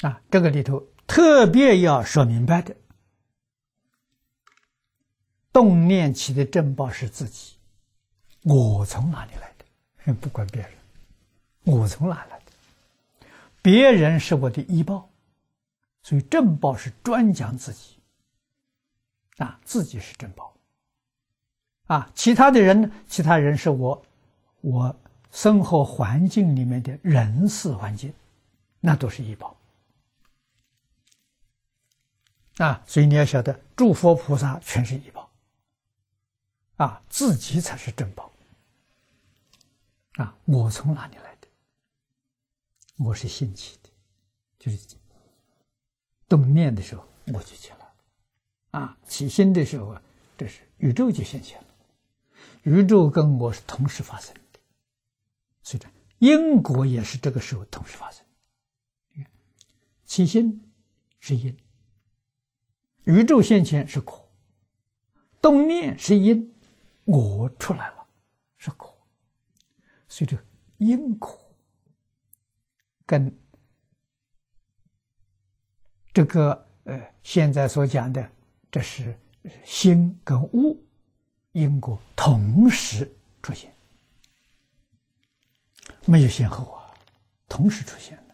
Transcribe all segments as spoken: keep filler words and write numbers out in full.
啊，这个里头特别要说明白的，动念起的正报是自己，我从哪里来的？不管别人，我从哪来的？别人是我的依报，所以正报是专讲自己，啊，自己是正报，啊，其他的人呢？其他人是我，我生活环境里面的人事环境，那都是依报。啊，所以你要晓得，诸佛菩萨全是依报，啊，自己才是正报。啊，我从哪里来的？我是兴起的，就是动念的时候我就起来了，啊，起心的时候啊，这是宇宙就现现了，宇宙跟我是同时发生的，所以这因果也是这个时候同时发生。起心是因。宇宙现前是果，动念是因，我出来了是果，所以这个因果跟这个呃现在所讲的这是心跟物因果同时出现，没有先后啊，同时出现的。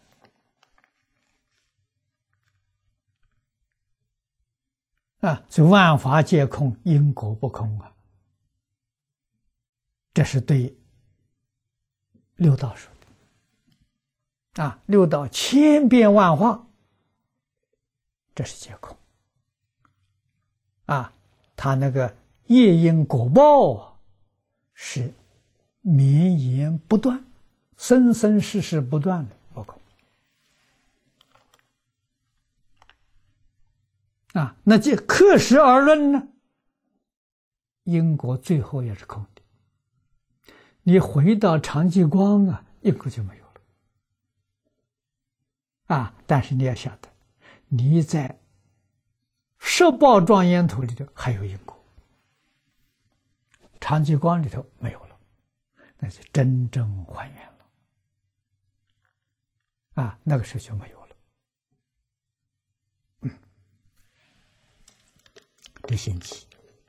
啊，所以万法皆空，因果不空啊，这是对六道说的。啊，六道千变万化，这是皆空。啊，他那个业因果报啊，是绵延不断，生生世世不断的不空。啊，那就客实而论呢，因果最后也是空的。你回到长寂光啊，因果就没有了。啊，但是你要晓得，你在十报庄严土里头还有因果，长寂光里头没有了，那就真正还原了。啊，那个时候就没有了。这心起，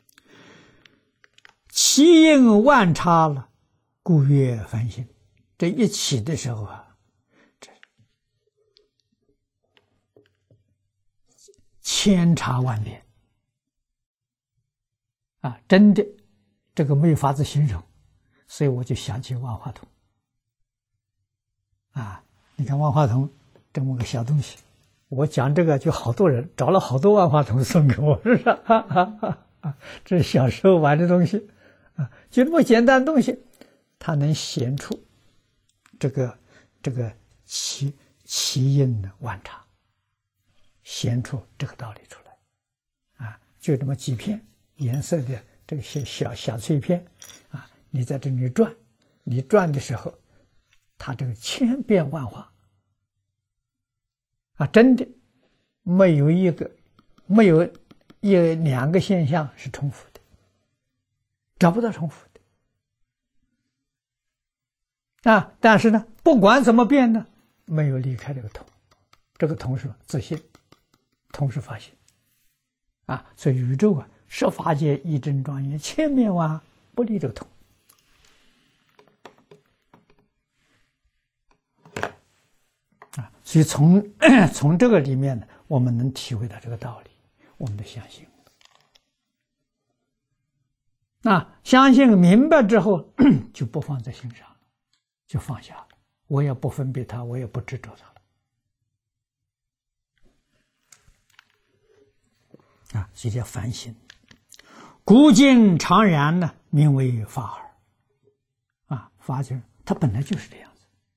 其因万差了，故曰凡心。这一起的时候啊，这千差万变啊，真的这个没有法子形容，所以我就想起万花筒啊。你看万花筒这么个小东西，我讲这个就好多人找了好多万花筒送给我，是不是？哈哈哈哈，这是小时候玩的东西啊，就这么简单的东西，它能显出这个这个奇奇因的万差，显出这个道理出来啊，就这么几片颜色的这个小小小碎片啊，你在这里转，你转的时候，它这个千变万化。啊，真的没有一个没有一两个现象是重复的，找不到重复的啊。但是呢，不管怎么变呢，没有离开这个同，这个同是自信，同是法性啊。所以宇宙啊，十法界一真庄严，千变万化，不离这个同。啊，所以从从这个里面呢，我们能体会到这个道理，我们都相信。那相信明白之后，就不放在心上了，就放下了。我也不分别它，我也不执着它了。啊，这叫反省。古今常然呢，名为法耳。啊，法就是它本来就是这样。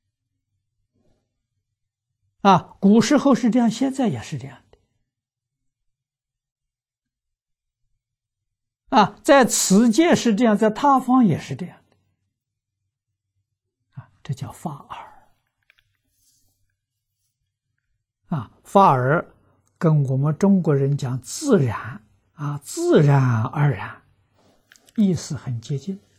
啊，古时候是这样，现在也是这样的。啊，在此界是这样，在他方也是这样的。啊，这叫法耳。啊，法耳跟我们中国人讲自然啊，自然而然，意思很接近。